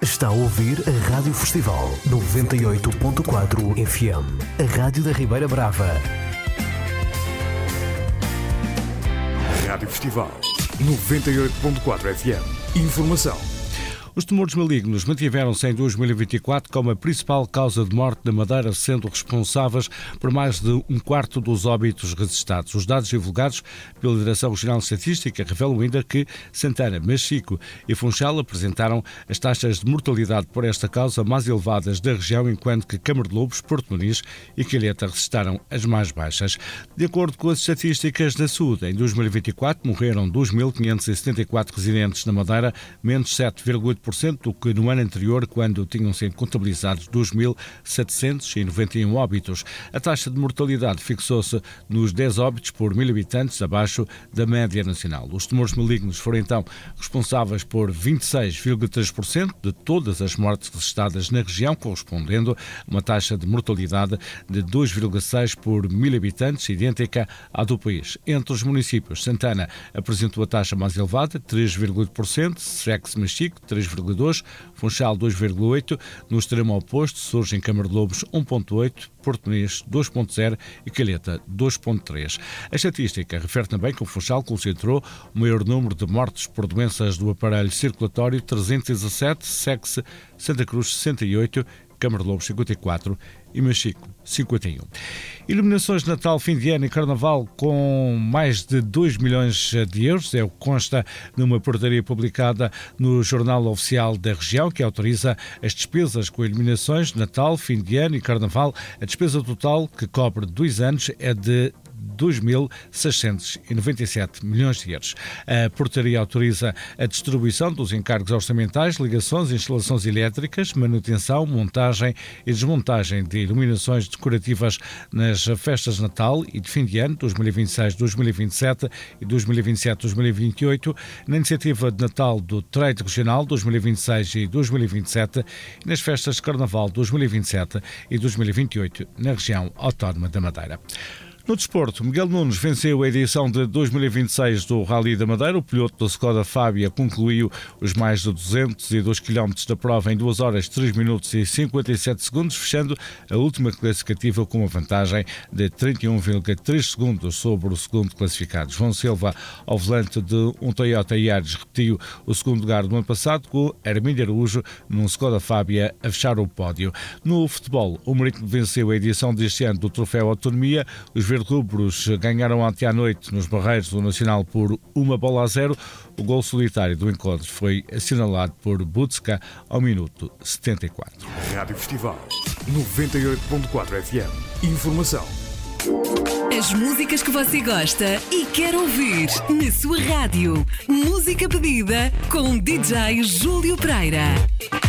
Está a ouvir a Rádio Festival 98.4 FM, a Rádio da Ribeira Brava. Rádio Festival 98.4 FM. Informação. Os tumores malignos mantiveram-se em 2024 como a principal causa de morte na Madeira, sendo responsáveis por mais de um quarto dos óbitos registados. Os dados divulgados pela Direção Regional de Estatística revelam ainda que Santana, Machico e Funchal apresentaram as taxas de mortalidade por esta causa mais elevadas da região, enquanto que Câmara de Lobos, Porto Muniz e Calheta registaram as mais baixas. De acordo com as estatísticas da saúde, em 2024 morreram 2.574 residentes na Madeira, menos 7,8% do que no ano anterior, quando tinham sido contabilizados 2.791 óbitos. A taxa de mortalidade fixou-se nos 10 óbitos por 1.000 habitantes, abaixo da média nacional. Os tumores malignos foram então responsáveis por 26,3% de todas as mortes registradas na região, correspondendo a uma taxa de mortalidade de 2,6 por 1.000 habitantes, idêntica à do país. Entre os municípios, Santana apresentou a taxa mais elevada, 3,8%, Sexo Machico, 3,2%, Funchal 2,8%, no extremo oposto surgem Câmara de Lobos 1,8%, Porto Muniz 2,0% e Calheta 2,3%. A estatística refere também que o Funchal concentrou o maior número de mortes por doenças do aparelho circulatório, 317, Sexe Santa Cruz 68%, Câmara de Lobos 54% e Machico 51%. Iluminações de Natal, fim de ano e Carnaval com mais de 2 milhões de euros, é o que consta numa portaria publicada no Jornal Oficial da Região, que autoriza as despesas com iluminações de Natal, fim de ano e Carnaval. A despesa total, que cobre 2 anos, é de 2.697 milhões de euros. A portaria autoriza a distribuição dos encargos orçamentais, ligações, instalações elétricas, manutenção, montagem e desmontagem de iluminações decorativas nas festas de Natal e de fim de ano 2026, 2027 e 2027, 2028, na iniciativa de Natal do Trade Regional 2026 e 2027 e nas festas de Carnaval 2027 e 2028 na região autónoma da Madeira. No desporto, Miguel Nunes venceu a edição de 2026 do Rally da Madeira. O piloto da Skoda Fábia concluiu os mais de 202 km da prova em 2 horas, 3 minutos e 57 segundos, fechando a última classificativa com uma vantagem de 31,3 segundos sobre o segundo classificado. João Silva, ao volante de um Toyota Yaris, repetiu o segundo lugar do ano passado, com Armindo Araújo num Skoda Fábia a fechar o pódio. No futebol, o Marítimo venceu a edição deste ano do Troféu Autonomia. Os verde-rubros ganharam ontem à noite nos Barreiros do Nacional por 1-0. O gol solitário do encontro foi assinalado por Butska ao minuto 74. Rádio Festival 98.4 FM. Informação. As músicas que você gosta e quer ouvir na sua rádio. Música pedida com DJ Júlio Pereira.